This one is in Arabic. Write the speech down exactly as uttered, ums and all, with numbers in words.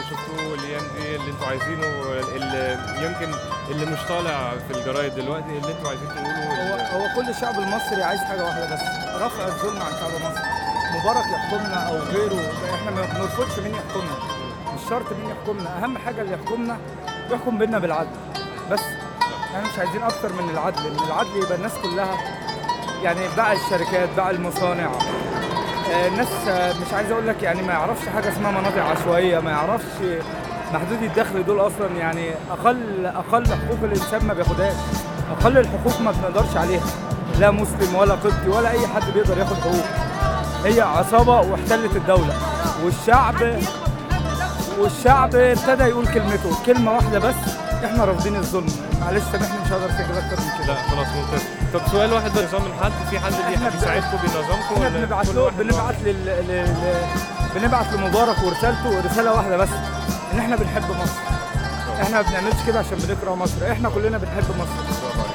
شفتوه الايام دي اللي انتوا عايزينه، اللي يمكن اللي مش طالع في الجرايد دلوقتي اللي انتوا عايزين تقولوه؟ هو هو كل الشعب المصري عايز حاجه واحده بس، رفع الظلم عن شعب مصر. مبارك يحكمنا او غيره، احنا ما بنرفضش مين يحكمنا، مش شرط مين يحكمنا، اهم حاجه اللي يحكمنا يحكم بينا بالعدل بس. احنا مش عايزين اكتر من العدل، ان العدل يبقى الناس كلها، يعني بقى الشركات بقى المصانع، آه الناس، آه مش عايز اقول لك يعني ما يعرفش حاجه اسمها مناطق عشوائيه، ما يعرفش محدود الدخل دول اصلا، يعني اقل اقل حقوق الانسان ما بياخدهاش، اقل الحقوق ما بنقدرش عليها، لا مسلم ولا قبطي ولا اي حد بيقدر ياخد حقوق. هي عصابه واحتلت الدوله، والشعب والشعب ابتدى يقول كلمته، كلمه واحده بس، احنا رافضين الظلم. معلش سامحني مش هقدر اسجل اكتر من كده. لا خلاص ممتاز. طب سؤال واحد بس، نظام الحد في حد بيساعدكم بينظمكم احنا ولا بنبعت كل له واحد بنبعت لل... لل... بنبعت لمبارك ورسالته رساله واحده بس، ان احنا بنحب مصر. احنا ما بنعملش كده عشان بنكره مصر، احنا كلنا بنحب مصر.